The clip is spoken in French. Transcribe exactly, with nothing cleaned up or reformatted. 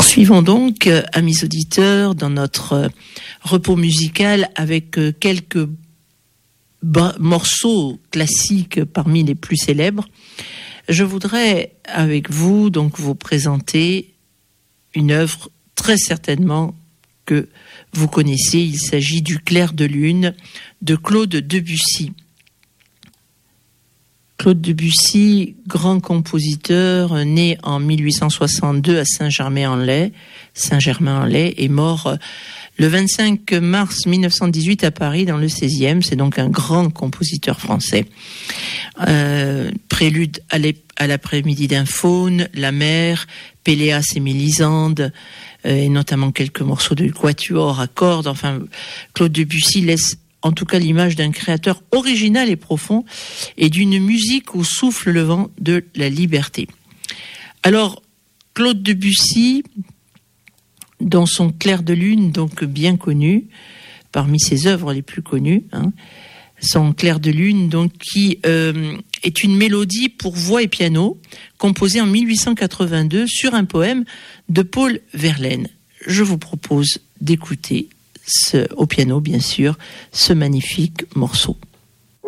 Poursuivons donc, euh, amis auditeurs, dans notre euh, repos musical avec euh, quelques ba- morceaux classiques parmi les plus célèbres. Je voudrais, avec vous, donc vous présenter une œuvre très certainement que vous connaissez. Il s'agit du Clair de lune de Claude Debussy. Claude Debussy, grand compositeur, né en mille huit cent soixante-deux à Saint-Germain-en-Laye, Saint-Germain-en-Laye, est mort le vingt-cinq mars mille neuf cent dix-huit à Paris dans le seizième. C'est donc un grand compositeur français. Euh, prélude à, à l'après-midi d'un faune, La mer, Péléas et Mélisande, euh, et notamment quelques morceaux de quatuor à cordes. Enfin, Claude Debussy laisse en tout cas l'image d'un créateur original et profond et d'une musique où souffle le vent de la liberté. Alors, Claude Debussy, dans son Clair de lune, donc bien connu, parmi ses œuvres les plus connues, hein, son Clair de lune, donc, qui euh, est une mélodie pour voix et piano, composée en mille huit cent quatre-vingt-deux sur un poème de Paul Verlaine. Je vous propose d'écouter Ce, au piano bien sûr, ce magnifique morceau.